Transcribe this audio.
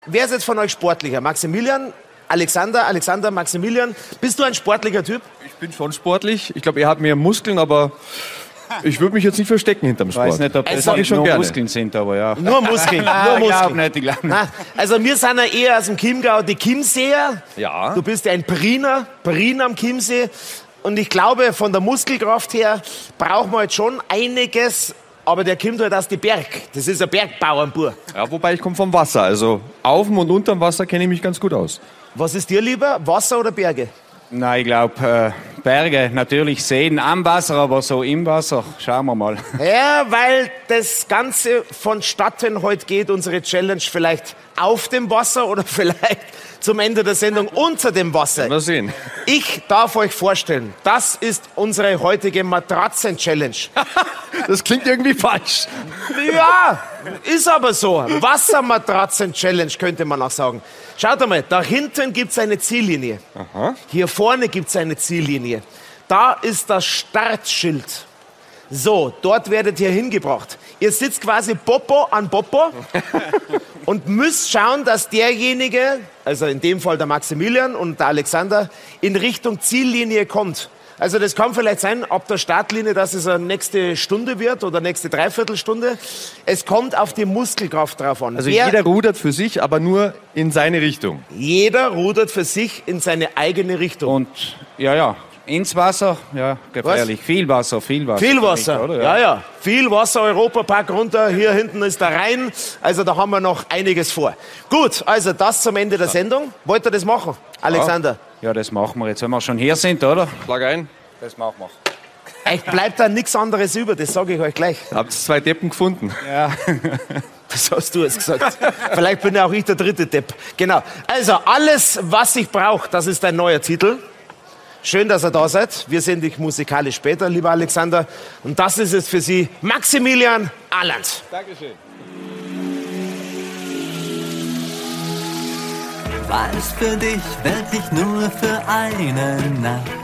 Wer ist jetzt von euch sportlicher? Maximilian, Alexander, Maximilian. Bist du ein sportlicher Typ? Ich bin schon sportlich. Ich glaube, er hat mehr Muskeln, aber ich würde mich jetzt nicht verstecken hinterm Sport. Ich weiß nicht, ob das ich schon nur gerne. Muskeln sind, aber ja. Nur Muskeln, nur Muskeln. Ich glaub nicht. Na, also wir sind ja eher aus dem Chiemgau, die Chiemseer. Ja. Du bist ja ein Priner am Chiemsee. Und ich glaube, von der Muskelkraft her brauchen wir jetzt schon einiges. Aber der kommt halt aus dem Berg. Das ist ein Bergbauernbur. Ja, wobei ich komme vom Wasser. Also auf dem und unterm Wasser kenne ich mich ganz gut aus. Was ist dir lieber, Wasser oder Berge? Nein, ich glaube, Berge, natürlich Seen am Wasser, aber so im Wasser, schauen wir mal. Ja, weil das Ganze vonstatten heute geht, unsere Challenge vielleicht auf dem Wasser oder vielleicht zum Ende der Sendung unter dem Wasser. Mal sehen. Ich darf euch vorstellen, das ist unsere heutige Matratzen-Challenge. Das klingt irgendwie falsch. Ja, ist aber so. Wassermatratzen-Challenge könnte man auch sagen. Schaut einmal, da hinten gibt's eine Ziellinie. Aha. Hier vorne gibt's eine Ziellinie. Da ist das Startschild. So, dort werdet ihr hingebracht. Ihr sitzt quasi Popo an Popo und müsst schauen, dass derjenige, also in dem Fall der Maximilian und der Alexander, in Richtung Ziellinie kommt. Also das kann vielleicht sein, ab der Startlinie, dass es eine nächste Stunde wird oder nächste Dreiviertelstunde. Es kommt auf die Muskelkraft drauf an. Also jeder rudert für sich, aber nur in seine Richtung. Jeder rudert für sich in seine eigene Richtung. Und ja, ins Wasser, ja, gefährlich. Was? Viel Wasser. Viel Wasser, Oder? Ja. Viel Wasser, Europapark runter, hier hinten ist der Rhein. Also da haben wir noch einiges vor. Gut, also das zum Ende der Sendung. Wollt ihr das machen, Alexander? Ja, das machen wir jetzt, wenn wir schon hier sind, oder? Schlag ein. Das machen wir. Euch bleibt da nichts anderes über, das sage ich euch gleich. Habt ihr 2 Deppen gefunden? Ja. Das hast du jetzt gesagt. Vielleicht bin ja auch ich der dritte Depp. Genau. Also, alles, was ich brauche, das ist ein neuer Titel. Schön, dass ihr da seid. Wir sehen dich musikalisch später, lieber Alexander. Und das ist es für Sie, Maximilian Ahland. Dankeschön. War es für dich wirklich nur für eine Nacht?